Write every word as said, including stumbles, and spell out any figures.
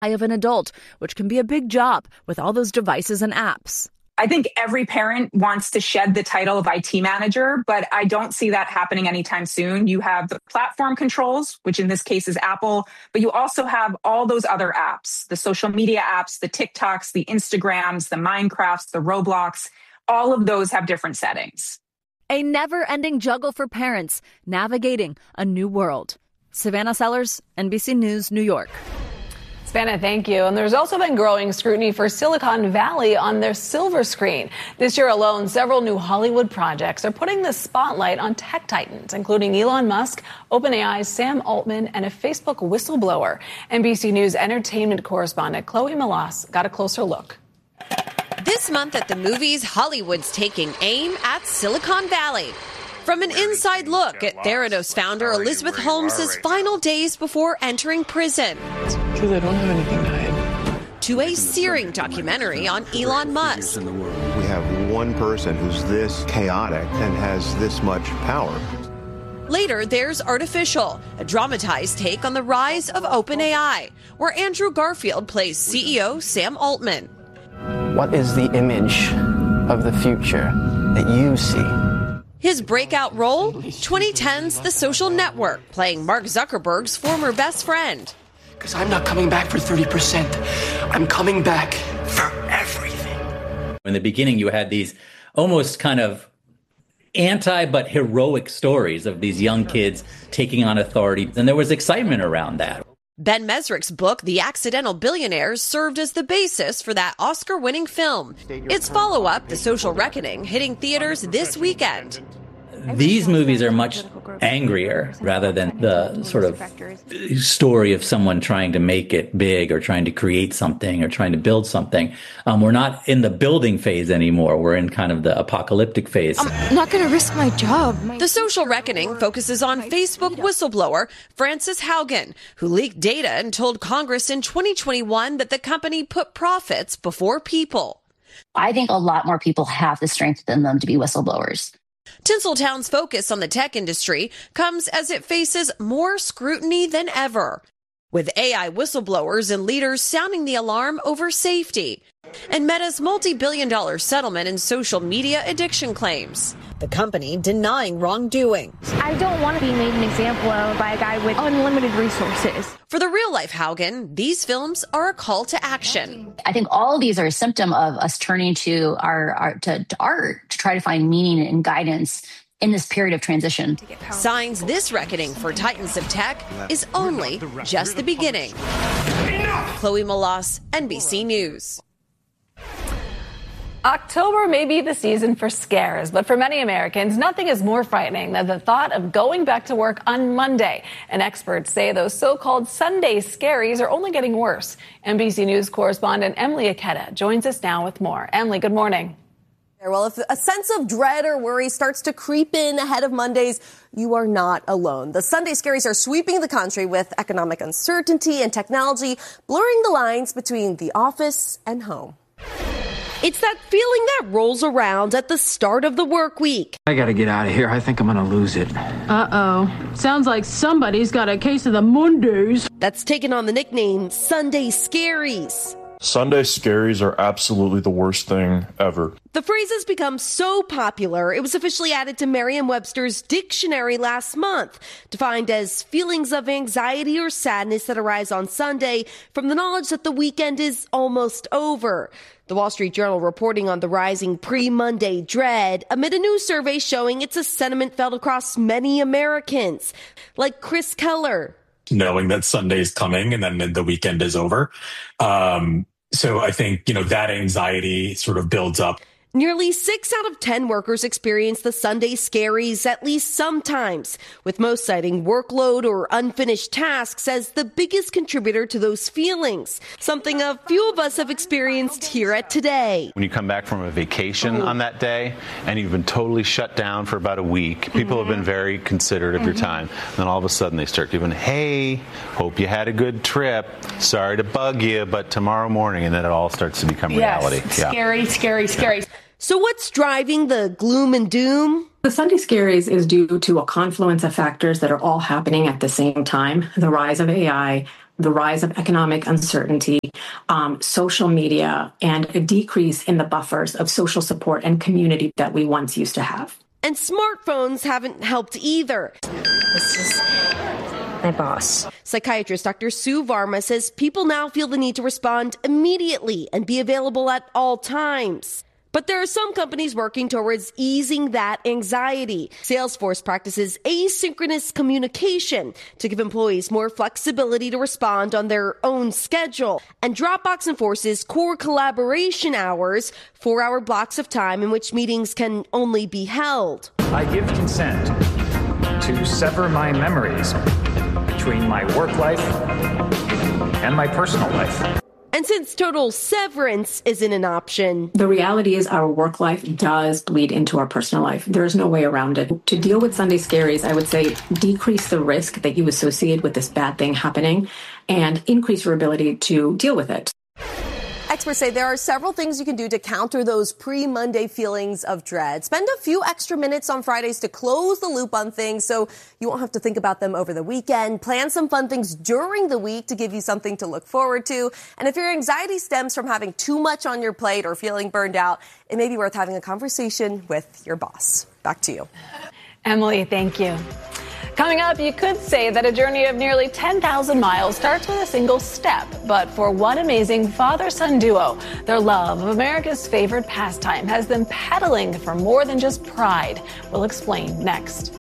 of an adult, which can be a big job with all those devices and apps. I think every parent wants to shed the title of I T manager, but I don't see that happening anytime soon. You have the platform controls, which in this case is Apple, but you also have all those other apps, the social media apps, the TikToks, the Instagrams, the Minecrafts, the Roblox. All of those have different settings. A never-ending juggle for parents navigating a new world. Savannah Sellers, N B C News, New York. Savannah, thank you. And there's also been growing scrutiny for Silicon Valley on their silver screen. This year alone, several new Hollywood projects are putting the spotlight on tech titans, including Elon Musk, OpenAI's Sam Altman, and a Facebook whistleblower. N B C News entertainment correspondent Chloe Melas got a closer look. This month at the movies, Hollywood's taking aim at Silicon Valley. From an inside look at Theranos founder Elizabeth Holmes' final days before entering prison. Because I don't have anything to hide. To a searing documentary on Elon Musk. We have one person who's this chaotic and has this much power. Later, there's Artificial, a dramatized take on the rise of OpenAI, where Andrew Garfield plays C E O Sam Altman. What is the image of the future that you see? His breakout role? twenty ten's The Social Network, playing Mark Zuckerberg's former best friend. Because I'm not coming back for thirty percent. I'm coming back for everything. In the beginning, you had these almost kind of anti but heroic stories of these young kids taking on authority, and there was excitement around that. Ben Mesrick's book, The Accidental Billionaires, served as the basis for that Oscar-winning film. Its follow-up, The Social Reckoning, hitting theaters this weekend. These movies are much angrier rather than the sort of story of someone trying to make it big or trying to create something or trying to build something. Um, we're not in the building phase anymore. We're in kind of the apocalyptic phase. I'm not going to risk my job. The Social Reckoning focuses on Facebook whistleblower Frances Haugen, who leaked data and told Congress in twenty twenty-one that the company put profits before people. I think a lot more people have the strength in them to be whistleblowers. Tinseltown's focus on the tech industry comes as it faces more scrutiny than ever, with A I whistleblowers and leaders sounding the alarm over safety, and Meta's multi-billion dollar settlement in social media addiction claims. The company denying wrongdoing. I don't want to be made an example of by a guy with unlimited resources. For the real-life Haugen, these films are a call to action. I think all of these are a symptom of us turning to our, our to, to art to try to find meaning and guidance in this period of transition. Signs this reckoning for titans of tech is only just the beginning. Chloe Melas, N B C News. October may be the season for scares, but for many Americans, nothing is more frightening than the thought of going back to work on Monday. And experts say those so-called Sunday scaries are only getting worse. N B C News correspondent Emily Aketa joins us now with more. Emily, good morning. Well, if a sense of dread or worry starts to creep in ahead of Mondays, you are not alone. The Sunday scaries are sweeping the country with economic uncertainty and technology blurring the lines between the office and home. It's that feeling that rolls around at the start of the work week. I gotta get out of here. I think I'm gonna lose it. Uh-oh. Sounds like somebody's got a case of the Mondays. That's taken on the nickname Sunday Scaries. Sunday scaries are absolutely the worst thing ever. The phrase has become so popular, it was officially added to Merriam-Webster's dictionary last month, defined as feelings of anxiety or sadness that arise on Sunday from the knowledge that the weekend is almost over. The Wall Street Journal reporting on the rising pre-Monday dread amid a new survey showing it's a sentiment felt across many Americans, like Chris Keller. Knowing that Sunday's coming and then the weekend is over. Um, so I think, you know, that anxiety sort of builds up. Nearly six out of ten workers experience the Sunday scaries at least sometimes, with most citing workload or unfinished tasks as the biggest contributor to those feelings, something a few of us have experienced here at Today. When you come back from a vacation on that day and you've been totally shut down for about a week, people mm-hmm. have been very considerate of mm-hmm. your time. And then all of a sudden they start giving, hey, hope you had a good trip. Sorry to bug you, but tomorrow morning, and then it all starts to become reality. Yes, scary, yeah. scary, scary. So what's driving the gloom and doom? The Sunday scaries is due to a confluence of factors that are all happening at the same time. The rise of A I, the rise of economic uncertainty, um, social media, and a decrease in the buffers of social support and community that we once used to have. And smartphones haven't helped either. This is my boss. Psychiatrist Doctor Sue Varma says people now feel the need to respond immediately and be available at all times. But there are some companies working towards easing that anxiety. Salesforce practices asynchronous communication to give employees more flexibility to respond on their own schedule. And Dropbox enforces core collaboration hours, four-hour blocks of time in which meetings can only be held. I give consent to sever my memories between my work life and my personal life. And since total severance isn't an option, the reality is our work life does bleed into our personal life. There's no way around it. To deal with Sunday scaries, I would say decrease the risk that you associate with this bad thing happening and increase your ability to deal with it. Experts say there are several things you can do to counter those pre-Monday feelings of dread. Spend a few extra minutes on Fridays to close the loop on things so you won't have to think about them over the weekend. Plan some fun things during the week to give you something to look forward to. And if your anxiety stems from having too much on your plate or feeling burned out, it may be worth having a conversation with your boss. Back to you. Emily, thank you. Coming up, you could say that a journey of nearly ten thousand miles starts with a single step. But for one amazing father-son duo, their love of America's favorite pastime has them pedaling for more than just pride. We'll explain next.